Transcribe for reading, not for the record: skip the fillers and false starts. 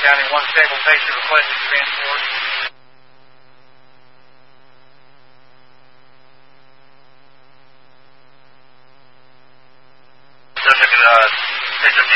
County, one stable patient requested transport. Just a picture